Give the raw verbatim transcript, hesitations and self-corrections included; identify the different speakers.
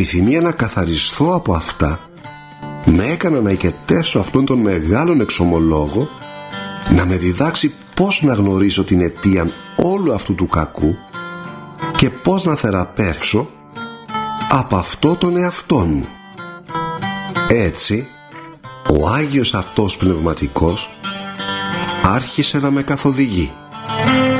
Speaker 1: επιθυμία να καθαριστώ από αυτά με έκανα να οικετέσω αυτόν τον μεγάλον εξομολόγο να με διδάξει πώς να γνωρίσω την αιτία όλου αυτού του κακού και πώς να θεραπεύσω από αυτό τον εαυτόν μου. Έτσι ο Άγιος αυτός Πνευματικός άρχισε να με καθοδηγεί.